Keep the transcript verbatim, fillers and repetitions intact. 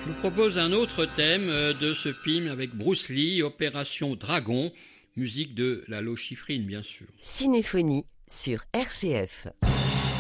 Je vous propose un autre thème de ce film avec Bruce Lee, Opération Dragon, musique de Lalo Schifrin bien sûr. Cinéphonie sur R C F.